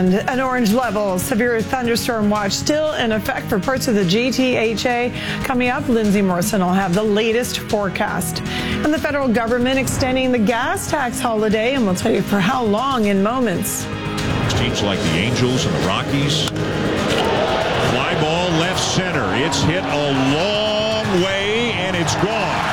And an orange level severe thunderstorm watch still in effect for parts of the GTHA. Coming up, Lindsay Morrison will have the latest forecast. And the federal government extending the gas tax holiday, and we'll tell you for how long in moments. Teams like the Angels and the Rockies. Fly ball left center. It's hit a long way and it's gone.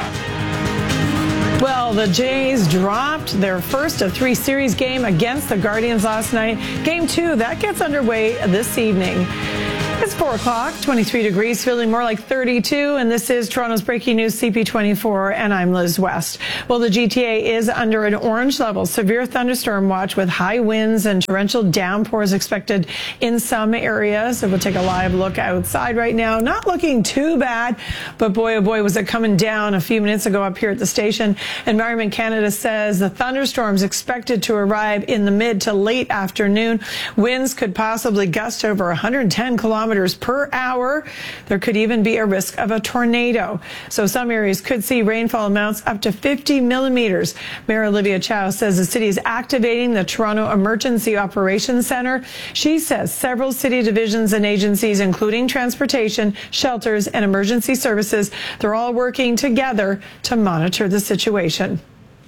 Well, the Jays dropped their first of 3 series game against the Guardians last night. Game 2, that gets underway this evening. It's 4 o'clock, 23 degrees, feeling more like 32, and this is Toronto's Breaking News CP24, and I'm Liz West. Well, the GTA is under an orange level severe thunderstorm watch with high winds and torrential downpours expected in some areas. So we'll take a live look outside right now. Not looking too bad, but boy, oh boy, was it coming down a few minutes ago up here at the station. Environment Canada says the thunderstorm's expected to arrive in the mid to late afternoon. Winds could possibly gust over 110 kilometers per hour. There could even be a risk of a tornado. So some areas could see rainfall amounts up to 50 millimeters. Mayor Olivia Chow says the city is activating the Toronto Emergency Operations Center. She says several city divisions and agencies, including transportation, shelters, and emergency services, they're all working together to monitor the situation.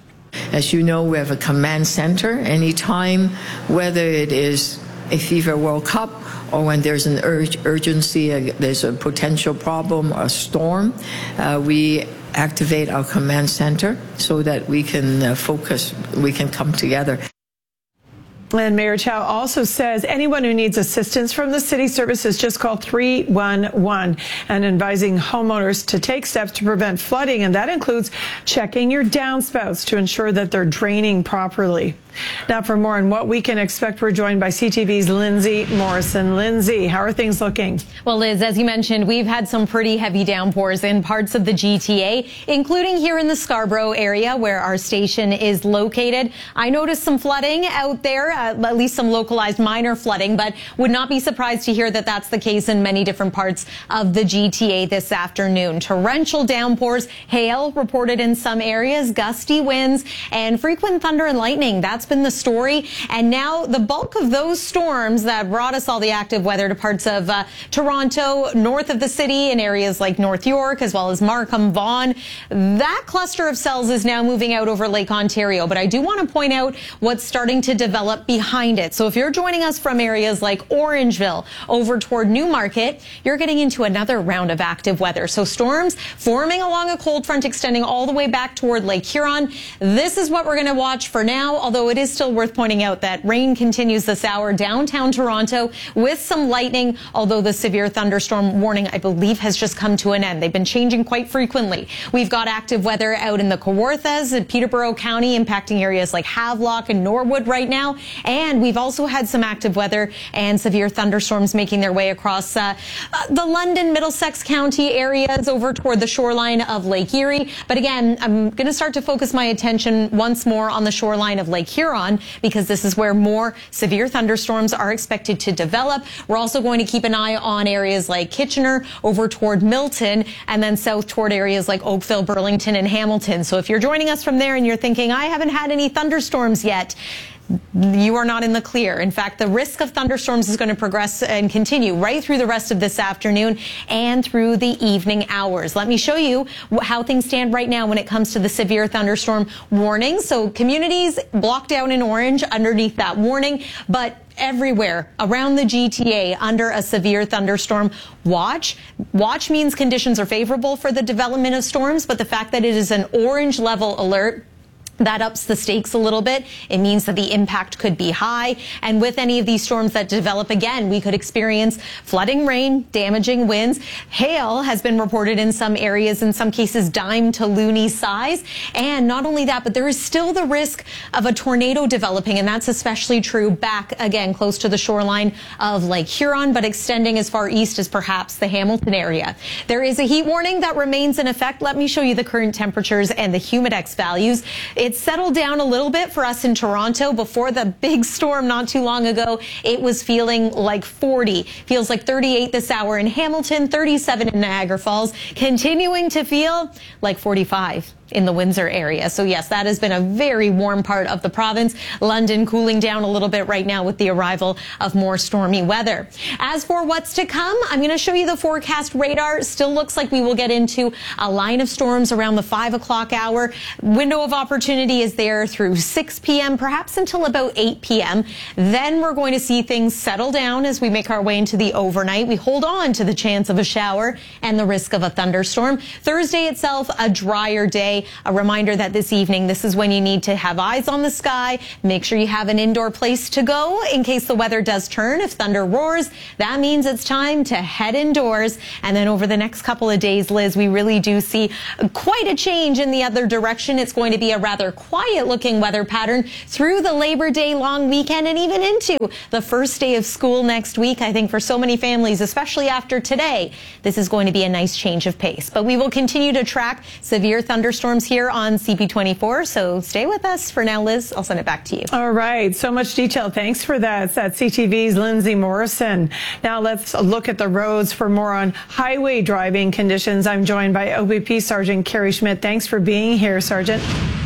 As you know, we have a command center. Anytime, whether it is a FIFA World Cup or when there's an urgency, there's a potential problem, a storm, we activate our command center so that we can focus, we can come together. And Mayor Chow also says anyone who needs assistance from the city services, just call 311, and advising homeowners to take steps to prevent flooding. And that includes checking your downspouts to ensure that they're draining properly. Now, for more on what we can expect, we're joined by CTV's Lindsay Morrison. Lindsay, how are things looking? Well, Liz, as you mentioned, we've had some pretty heavy downpours in parts of the GTA, including here in the Scarborough area where our station is located. I noticed some flooding out there, at least some localized minor flooding, but would not be surprised to hear that that's the case in many different parts of the GTA this afternoon. Torrential downpours, hail reported in some areas, gusty winds, and frequent thunder and lightning. That's been the story. And now the bulk of those storms that brought us all the active weather to parts of Toronto, north of the city, in areas like North York, as well as Markham, Vaughan, that cluster of cells is now moving out over Lake Ontario. But I do want to point out what's starting to develop behind it. So if you're joining us from areas like Orangeville over toward Newmarket, you're getting into another round of active weather. So storms forming along a cold front extending all the way back toward Lake Huron. This is what we're going to watch for now, although it is still worth pointing out that rain continues this hour downtown Toronto with some lightning, although the severe thunderstorm warning, I believe, has just come to an end. They've been changing quite frequently. We've got active weather out in the Kawarthas and Peterborough County impacting areas like Havelock and Norwood right now. And we've also had some active weather and severe thunderstorms making their way across the London, Middlesex County areas over toward the shoreline of Lake Erie. But again, I'm going to start to focus my attention once more on the shoreline of Lake Huron, because this is where more severe thunderstorms are expected to develop. We're also going to keep an eye on areas like Kitchener over toward Milton, and then south toward areas like Oakville, Burlington, and Hamilton. So if you're joining us from there and you're thinking, I haven't had any thunderstorms yet, you are not in the clear. In fact, the risk of thunderstorms is going to progress and continue right through the rest of this afternoon and through the evening hours. Let me show you how things stand right now when it comes to the severe thunderstorm warning. So communities blocked out in orange underneath that warning, but everywhere around the GTA under a severe thunderstorm watch. Watch means conditions are favorable for the development of storms, but the fact that it is an orange level alert, that ups the stakes a little bit. It means that the impact could be high. And with any of these storms that develop again, we could experience flooding rain, damaging winds. Hail has been reported in some areas, in some cases dime to loony size. And not only that, but there is still the risk of a tornado developing. And that's especially true back again, close to the shoreline of Lake Huron, but extending as far east as perhaps the Hamilton area. There is a heat warning that remains in effect. Let me show you the current temperatures and the humidex values. It settled down a little bit for us in Toronto. Before the big storm not too long ago, it was feeling like 40. Feels like 38 this hour in Hamilton, 37 in Niagara Falls, continuing to feel like 45 in the Windsor area. So yes, that has been a very warm part of the province. London cooling down a little bit right now with the arrival of more stormy weather. As for what's to come, I'm going to show you the forecast radar. Still looks like we will get into a line of storms around the 5 o'clock hour. Window of opportunity is there through 6 p.m., perhaps until about 8 p.m. Then we're going to see things settle down as we make our way into the overnight. We hold on to the chance of a shower and the risk of a thunderstorm. Thursday itself, a drier day. A reminder that this evening, this is when you need to have eyes on the sky. Make sure you have an indoor place to go in case the weather does turn. If thunder roars, that means it's time to head indoors. And then over the next couple of days, Liz, we really do see quite a change in the other direction. It's going to be a rather quiet looking weather pattern through the Labor Day long weekend and even into the first day of school next week. I think for so many families, especially after today, this is going to be a nice change of pace. But we will continue to track severe thunderstorms here on CP24, so stay with us. For now, Liz, I'll send it back to you. All right, so much detail. Thanks for that. That's CTV's Lindsay Morrison. Now let's look at the roads for more on highway driving conditions. I'm joined by OPP Sergeant Kerry Schmidt. Thanks for being here, Sergeant.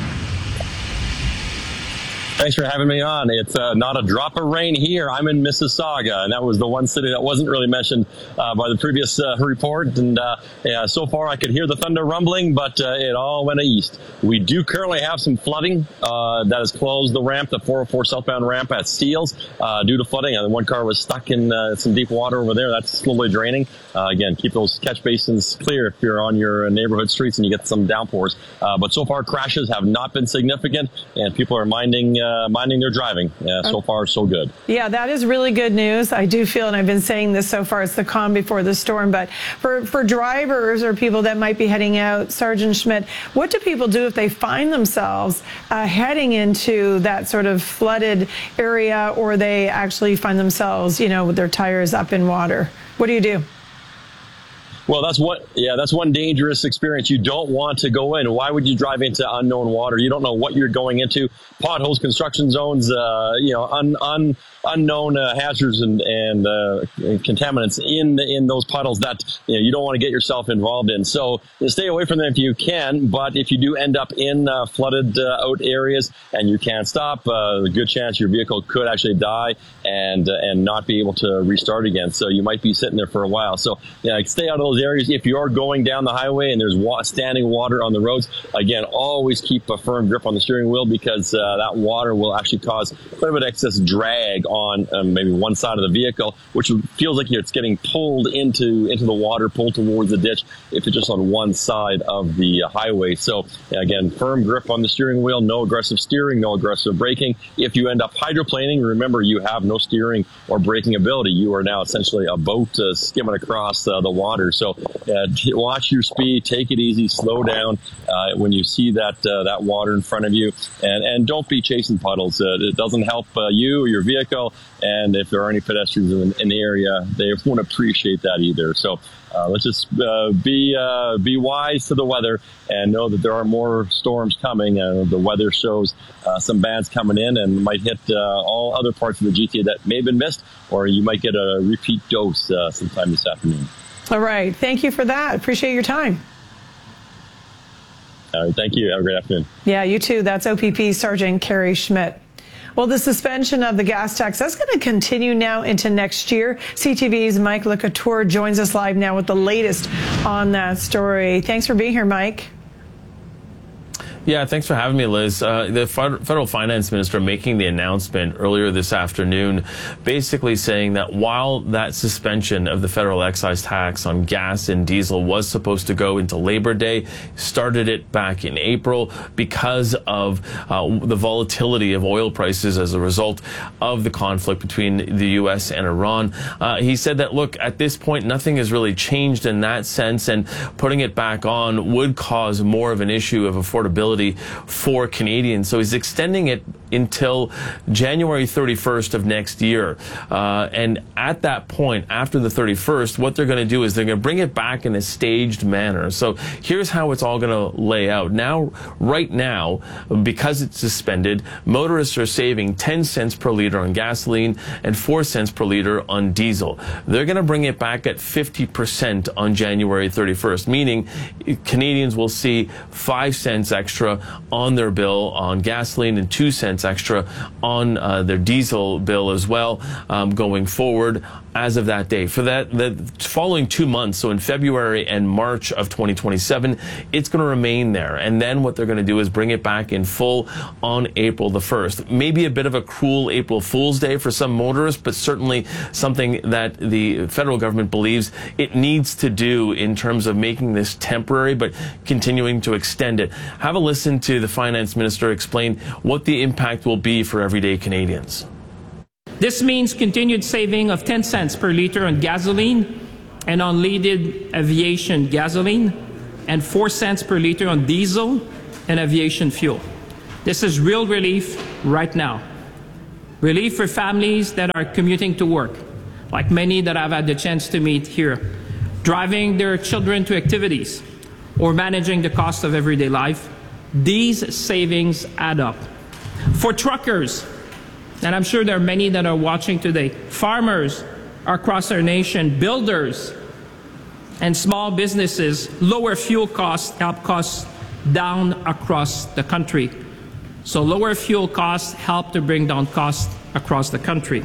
Thanks for having me on. It's not a drop of rain here. I'm in Mississauga, and that was the one city that wasn't really mentioned by the previous report. And yeah, so far I could hear the thunder rumbling, but it all went east. We do currently have some flooding that has closed the ramp, the 404 southbound ramp at Steeles, due to flooding. And one car was stuck in some deep water over there. That's slowly draining. Again, keep those catch basins clear if you're on your neighborhood streets and you get some downpours. But so far, crashes have not been significant, and people are minding their driving. So far, so good. Yeah, that is really good news. I do feel, and I've been saying this so far, it's the calm before the storm. But for drivers or people that might be heading out, Sergeant Schmidt, what do people do if they find themselves heading into that sort of flooded area, or they actually find themselves, with their tires up in water? What do you do? Well, that's one dangerous experience you don't want to go in. Why would you drive into unknown water? You don't know what you're going into. Potholes, construction zones, unknown hazards and contaminants in those puddles that you don't want to get yourself involved in. So stay away from them if you can. But if you do end up in flooded out areas and you can't stop, a good chance your vehicle could actually die and not be able to restart again. So you might be sitting there for a while. So stay out of those areas. If you are going down the highway and there's standing water on the roads, again, always keep a firm grip on the steering wheel, because that water will actually cause quite a bit of excess drag on maybe one side of the vehicle, which feels like it's getting pulled into the water, pulled towards the ditch if it's just on one side of the highway. So again, firm grip on the steering wheel, no aggressive steering, no aggressive braking. If you end up hydroplaning, remember you have no steering or braking ability. You are now essentially a boat skimming across the water. So watch your speed, take it easy, slow down when you see that water in front of you, and don't be chasing puddles. It doesn't help you or your vehicle, and if there are any pedestrians in the area, they won't appreciate that either. So let's just be wise to the weather and know that there are more storms coming. The weather shows some bands coming in and might hit all other parts of the GTA that may have been missed, or you might get a repeat dose sometime this afternoon. All right. Thank you for that. Appreciate your time. All right. Thank you. Have a great afternoon. Yeah, you too. That's OPP Sergeant Kerry Schmidt. Well, the suspension of the gas tax, that's going to continue now into next year. CTV's Mike LeCouture joins us live now with the latest on that story. Thanks for being here, Mike. Yeah, thanks for having me, Liz. The federal finance minister making the announcement earlier this afternoon, basically saying that while that suspension of the federal excise tax on gas and diesel was supposed to go into Labor Day, started it back in April because of the volatility of oil prices as a result of the conflict between the U.S. and Iran. He said that, look, at this point, nothing has really changed in that sense, and putting it back on would cause more of an issue of affordability for Canadians. So he's extending it until January 31st of next year. And at that point, after the 31st, what they're going to do is they're going to bring it back in a staged manner. So here's how it's all going to lay out. Now, right now, because it's suspended, motorists are saving 10 cents per liter on gasoline and 4 cents per liter on diesel. They're going to bring it back at 50% on January 31st, meaning Canadians will see 5 cents extra on their bill on gasoline and 2 cents extra on their diesel bill as well, going forward as of that day. For the following 2 months, so in February and March of 2027, it's going to remain there. And then what they're going to do is bring it back in full on April the 1st. Maybe a bit of a cruel April Fool's Day for some motorists, but certainly something that the federal government believes it needs to do in terms of making this temporary, but continuing to extend it. Have a listen to the finance minister explain what the impact will be for everyday Canadians. This means continued saving of 10 cents per liter on gasoline and unleaded aviation gasoline, and 4 cents per liter on diesel and aviation fuel. This is real relief right now. Relief for families that are commuting to work, like many that I've had the chance to meet here, driving their children to activities, or managing the cost of everyday life. These savings add up. For truckers, and I'm sure there are many that are watching today, farmers across our nation, builders, and small businesses, lower fuel costs help costs down across the country. So lower fuel costs help to bring down costs across the country.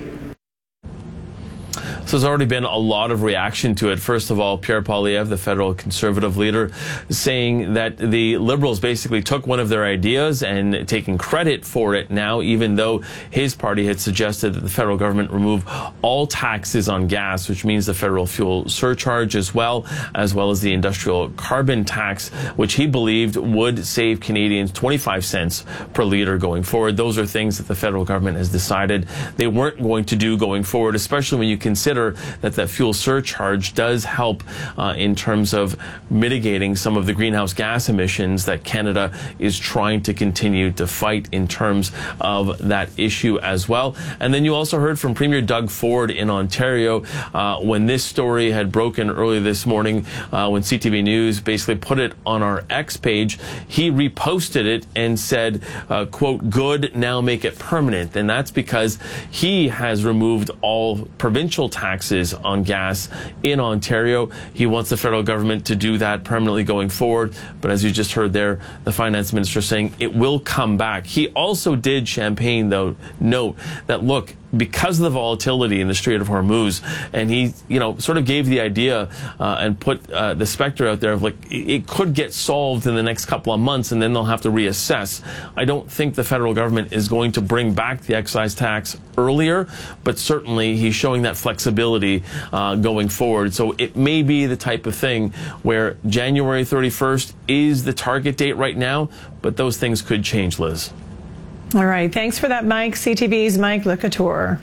So there's already been a lot of reaction to it. First of all, Pierre Poilievre, the federal Conservative leader, saying that the Liberals basically took one of their ideas and taking credit for it now, even though his party had suggested that the federal government remove all taxes on gas, which means the federal fuel surcharge as well as the industrial carbon tax, which he believed would save Canadians 25 cents per liter going forward. Those are things that the federal government has decided they weren't going to do going forward, especially when you consider that fuel surcharge does help in terms of mitigating some of the greenhouse gas emissions that Canada is trying to continue to fight in terms of that issue as well. And then you also heard from Premier Doug Ford in Ontario when this story had broken early this morning, when CTV News basically put it on our X page. He reposted it and said, quote, "Good, now make it permanent." And that's because he has removed all provincial taxes on gas in Ontario. He wants the federal government to do that permanently going forward. But as you just heard there, the finance minister saying it will come back. He also did, Champagne, though, note that, look, because of the volatility in the Strait of Hormuz, and he, sort of gave the idea and put the specter out there of, like, it could get solved in the next couple of months and then they'll have to reassess. I don't think the federal government is going to bring back the excise tax earlier, but certainly he's showing that flexibility going forward. So it may be the type of thing where January 31st is the target date right now, but those things could change, Liz. All right. Thanks for that, Mike. CTV's Mike Lecouture.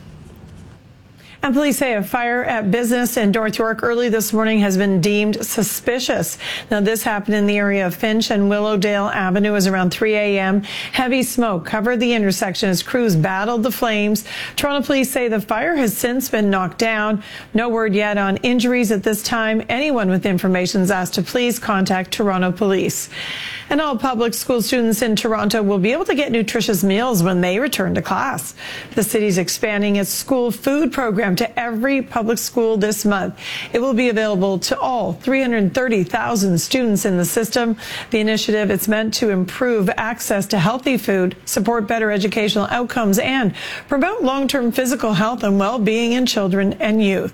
And police say a fire at business in North York early this morning has been deemed suspicious. Now, this happened in the area of Finch and Willowdale Avenue. It was around 3 a.m. Heavy smoke covered the intersection as crews battled the flames. Toronto police say the fire has since been knocked down. No word yet on injuries at this time. Anyone with information is asked to please contact Toronto Police. And all public school students in Toronto will be able to get nutritious meals when they return to class. The city's expanding its school food program to every public school this month. It will be available to all 330,000 students in the system. The initiative is meant to improve access to healthy food, support better educational outcomes, and promote long-term physical health and well-being in children and youth.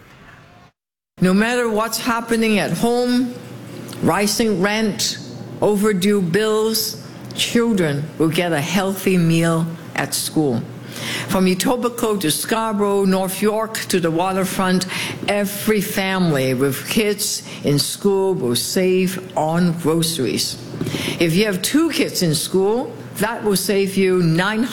No matter what's happening at home, rising rent, overdue bills, children will get a healthy meal at school. From Etobicoke to Scarborough, North York to the waterfront, every family with kids in school will save on groceries. If you have 2 kids in school, that will save you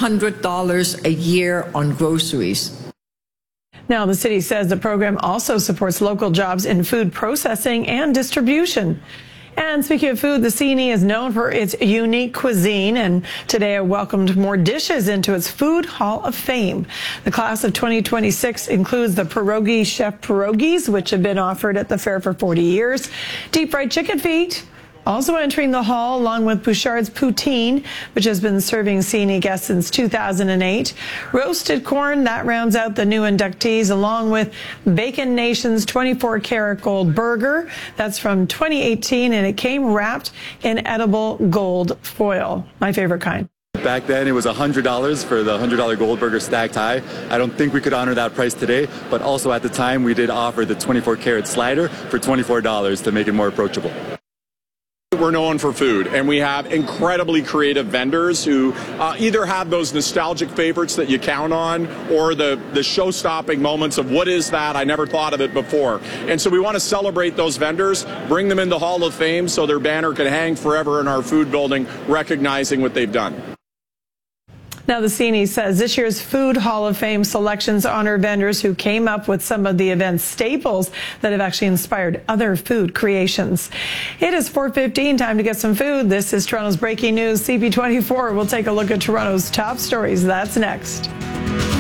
$900 a year on groceries. Now, the city says the program also supports local jobs in food processing and distribution. And speaking of food, the CNE is known for its unique cuisine, and today it welcomed more dishes into its Food Hall of Fame. The class of 2026 includes the Pierogi Chef Pierogies, which have been offered at the fair for 40 years, deep fried chicken feet, also entering the hall, along with Bouchard's Poutine, which has been serving CNE guests since 2008. Roasted corn, that rounds out the new inductees, along with Bacon Nation's 24-karat gold burger. That's from 2018, and it came wrapped in edible gold foil. My favorite kind. Back then, it was $100 for the $100 gold burger stacked high. I don't think we could honor that price today, but also at the time, we did offer the 24-karat slider for $24 to make it more approachable. We're known for food, and we have incredibly creative vendors who either have those nostalgic favorites that you count on, or the show-stopping moments of what is that? I never thought of it before. And so we want to celebrate those vendors, bring them into Hall of Fame so their banner can hang forever in our food building, recognizing what they've done. Now, the CNE says this year's Food Hall of Fame selections honor vendors who came up with some of the event's staples that have actually inspired other food creations. It is 4:15, time to get some food. This is Toronto's Breaking News, CP24. We'll take a look at Toronto's top stories. That's next.